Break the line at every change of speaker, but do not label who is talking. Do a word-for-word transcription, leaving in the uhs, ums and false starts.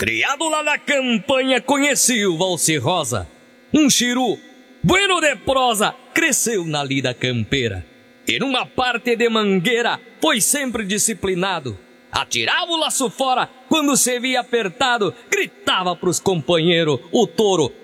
Criado lá na campanha, conheci o valse rosa. Um chiru, bueno de prosa, cresceu na lida campeira. E numa parte de mangueira, foi sempre disciplinado. Atirava o laço fora, quando se via apertado, gritava pros companheiros, o touro